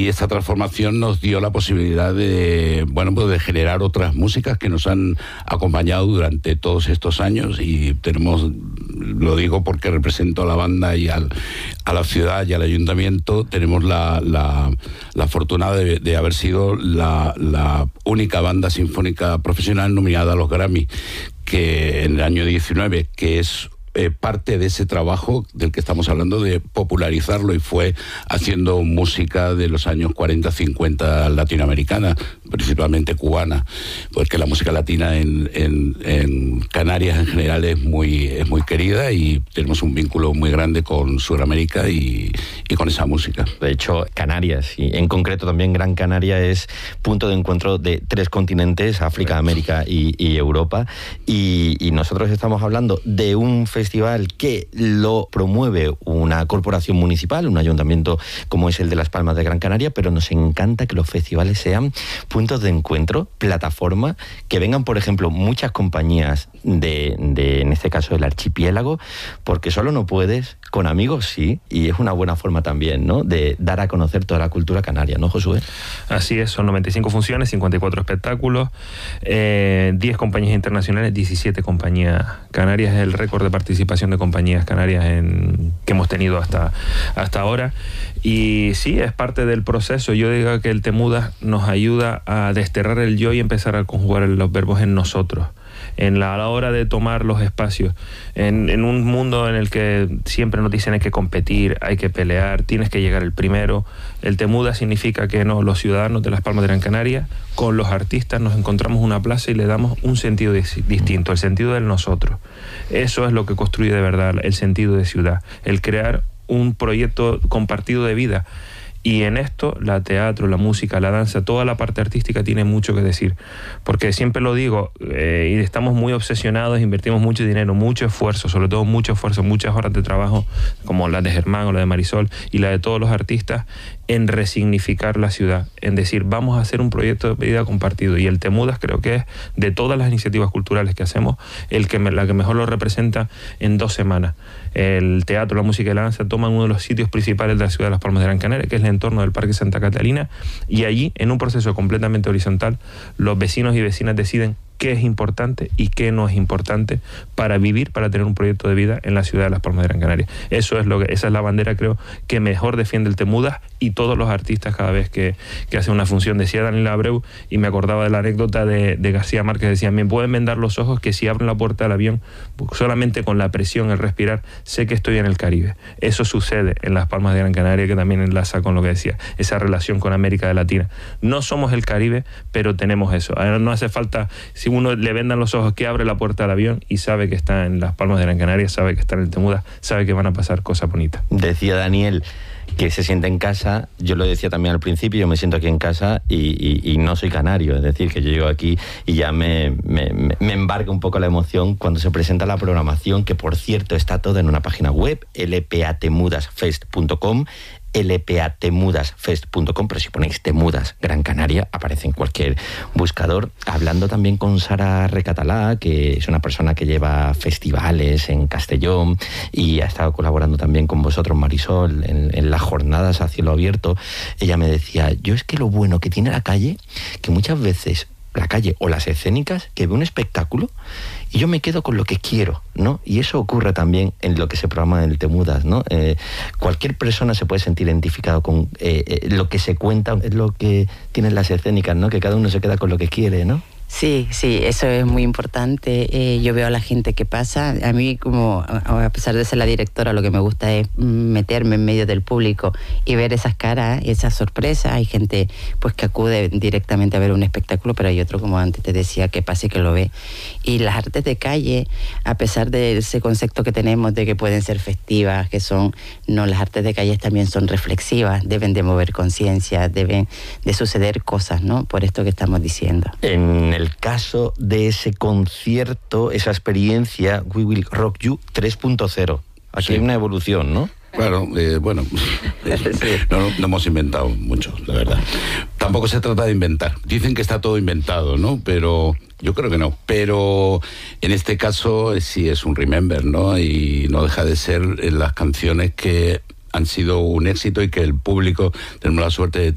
esta transformación nos dio la posibilidad de, bueno, pues de generar otras músicas que nos han acompañado durante todos estos años, y tenemos, lo digo porque represento a la banda y a la ciudad y al ayuntamiento, tenemos la fortuna de haber sido la única banda sinfónica profesional nominada a los Grammy, que en el año 19, que es parte de ese trabajo del que estamos hablando, de popularizarlo, y fue haciendo música de los años 40-50 latinoamericana, principalmente cubana, porque la música latina en Canarias en general es muy querida, y tenemos un vínculo muy grande con Sudamérica y con esa música. De hecho, Canarias, y en concreto también Gran Canaria, es punto de encuentro de 3 continentes, África, América y Europa, y nosotros estamos hablando de un festival que lo promueve una corporación municipal, un ayuntamiento como es el de Las Palmas de Gran Canaria, pero nos encanta que los festivales sean puntos de encuentro, plataforma, que vengan, por ejemplo, muchas compañías de en este caso, del archipiélago, porque solo no puedes, con amigos sí, y es una buena forma también, ¿no?, de dar a conocer toda la cultura canaria, ¿no, Josué? Así es, son 95 funciones, 54 espectáculos, 10 compañías internacionales, 17 compañías canarias, es el récord de participación de compañías canarias que hemos tenido hasta ahora. Y sí, es parte del proceso. Yo digo que el Temudas nos ayuda a desterrar el yo y empezar a conjugar los verbos en nosotros, a la hora de tomar los espacios, en un mundo en el que siempre nos dicen hay que competir, hay que pelear, tienes que llegar el primero. El Temudas significa que los ciudadanos de Las Palmas de Gran Canaria, con los artistas, nos encontramos una plaza y le damos un sentido distinto, el sentido del nosotros. Eso es lo que construye de verdad el sentido de ciudad, el crear un proyecto compartido de vida. Y en esto, la teatro, la música, la danza, toda la parte artística tiene mucho que decir. Porque siempre lo digo, y estamos muy obsesionados, invertimos mucho dinero, mucho esfuerzo, sobre todo mucho esfuerzo, muchas horas de trabajo, como la de Germán o la de Marisol, y la de todos los artistas, en resignificar la ciudad, en decir, vamos a hacer un proyecto de vida compartido. Y el Temudas creo que es, de todas las iniciativas culturales que hacemos, la que mejor lo representa en 2 semanas. El teatro, la música y la danza toman uno de los sitios principales de la ciudad de Las Palmas de Gran Canaria, que es el entorno del Parque Santa Catalina, y allí, en un proceso completamente horizontal, los vecinos y vecinas deciden qué es importante y qué no es importante para vivir, para tener un proyecto de vida en la ciudad de Las Palmas de Gran Canaria. Esa es la bandera, creo, que mejor defiende el Temudas y todos los artistas cada vez que hacen una función. Decía Daniel Abreu, y me acordaba de la anécdota de García Márquez, decía, me pueden vendar los ojos que si abren la puerta del avión, solamente con la presión, el respirar, sé que estoy en el Caribe. Eso sucede en Las Palmas de Gran Canaria, que también enlaza con lo que decía, esa relación con América Latina. No somos el Caribe, pero tenemos eso. No hace falta, si uno le vendan los ojos, que abre la puerta del avión y sabe que está en Las Palmas de Gran Canaria, sabe que está en el Temudas, sabe que van a pasar cosas bonitas. Decía Daniel que se siente en casa. Yo lo decía también al principio, yo me siento aquí en casa y no soy canario, es decir, que yo llego aquí y ya me embarca un poco la emoción cuando se presenta la programación, que por cierto está toda en una página web, lpatemudasfest.com, lpatemudasfest.com, pero si ponéis Temudas Gran Canaria aparece en cualquier buscador. Hablando también con Sara Recatalá, que es una persona que lleva festivales en Castellón y ha estado colaborando también con vosotros, Marisol, en las jornadas a cielo abierto. Ella me decía, yo es que lo bueno que tiene la calle, que muchas veces la calle o las escénicas, que ve un espectáculo y yo me quedo con lo que quiero, ¿no? Y eso ocurre también en lo que se programa en el Temudas, ¿no? Cualquier persona se puede sentir identificado con lo que se cuenta, es lo que tienen las escénicas, ¿no? Que cada uno se queda con lo que quiere, ¿no? Sí, eso es muy importante. Yo veo a la gente que pasa. A mí, como a pesar de ser la directora, lo que me gusta es meterme en medio del público y ver esas caras, esas sorpresas. Hay gente pues que acude directamente a ver un espectáculo, pero hay otro, como antes te decía, que pasa y que lo ve. Y las artes de calle, a pesar de ese concepto que tenemos de que pueden ser festivas, las artes de calle también son reflexivas, deben de mover conciencia, deben de suceder cosas, ¿no? Por esto que estamos diciendo. En el caso de ese concierto, esa experiencia, We Will Rock You 3.0. Aquí sí hay una evolución, ¿no? Claro, bueno, no hemos inventado mucho, la verdad. Tampoco se trata de inventar. Dicen que está todo inventado, ¿no? Pero yo creo que no. Pero en este caso sí es un remember, ¿no? Y no deja de ser las canciones que han sido un éxito y que el público, tenemos la suerte